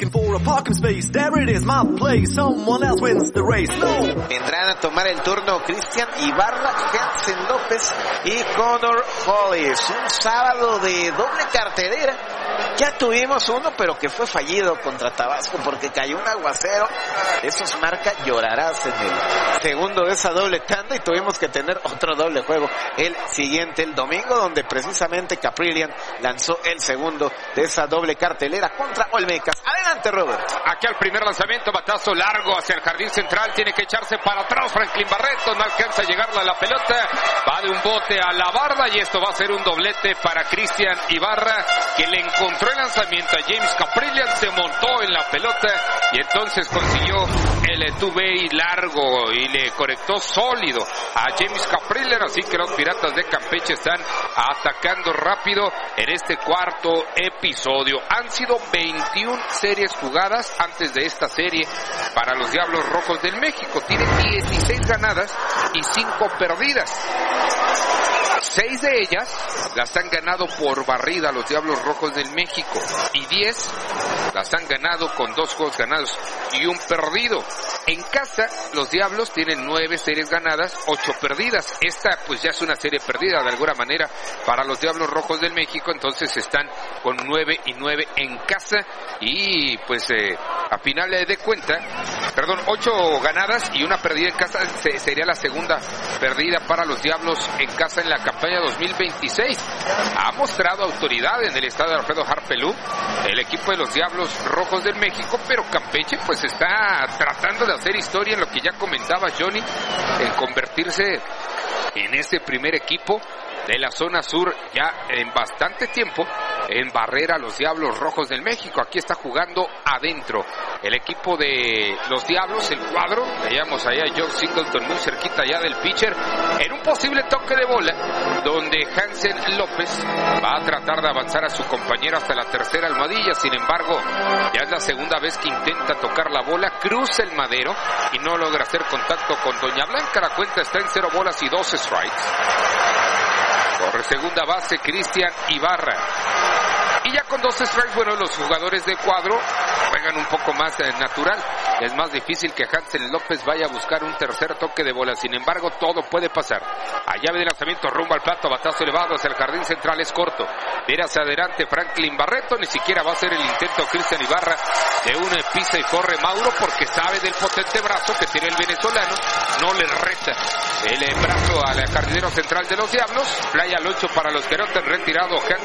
looking for a parking space. There it is, my place. Someone else wins the race. No. Vendrán a tomar el turno Cristian Ibarra, Hansen López y Connor Hollis. Un sábado de doble cartelera. Ya tuvimos uno, pero que fue fallido contra Tabasco porque cayó un aguacero. Esos marca llorarás en el segundo de esa doble tanda y tuvimos que tener otro doble juego el siguiente, el domingo, donde precisamente Caprillian lanzó el segundo de esa doble cartelera contra Olmecas. Adelante, Robert. Aquí al primer lanzamiento, batazo largo hacia el jardín central, tiene que echarse para atrás Franklin Barreto, no alcanza a llegarle a la pelota, va de un bote a la barda y esto va a ser un doblete para Cristian Ibarra, que le encontró el lanzamiento a James Caprillian, se montó en la pelota y entonces consiguió el two-bay largo y le conectó sólido a James Caprillian, así que los Piratas de Campeche están atacando rápido en este cuarto episodio. Han sido 21 series jugadas antes de esta serie para los Diablos Rojos del México. Tienen 16 ganadas y 5 perdidas. 6 de ellas las han ganado por barrida los Diablos Rojos del México y 10 las han ganado con 2 juegos ganados y 1 perdido. En casa los Diablos tienen 9 series ganadas, 8 perdidas. Esta pues ya es una serie perdida de alguna manera para los Diablos Rojos del México, entonces están con 9 y 9 en casa y pues a final de cuenta, 8 ganadas y 1 perdida en casa, sería la segunda perdida para los Diablos en casa en la campaña 2026. Ha mostrado autoridad en el estadio Alfredo Harpelú el equipo de los Diablos Rojos del México, pero Campeche pues está tratando de hacer historia en lo que ya comentaba Johnny, en convertirse en este primer equipo de la zona sur ya en bastante tiempo en barrera a los Diablos Rojos del México. Aquí está jugando adentro el equipo de los Diablos, el cuadro, veíamos allá a John Singleton muy cerquita ya del pitcher, en un posible toque de bola, donde Hansen López va a tratar de avanzar a su compañero hasta la tercera almohadilla. Sin embargo, ya es la segunda vez que intenta tocar la bola, cruza el madero y no logra hacer contacto con Doña Blanca. La cuenta está en 0 bolas y 2 strikes. Corre segunda base Cristian Ibarra. Y ya con 2 strikes, bueno, los jugadores de cuadro juegan un poco más natural. Es más difícil que Hansen López vaya a buscar un tercer toque de bola. Sin embargo, todo puede pasar. A llave de lanzamiento rumbo al plato, batazo elevado hacia el jardín central, es corto. Viene hacia adelante Franklin Barreto, ni siquiera va a hacer el intento Cristian Ibarra de un pisa y corre Mauro, porque sabe del potente brazo que tiene el venezolano. No le reta el brazo al jardinero central de los Diablos. Playa al 8 para los que no te han retirado.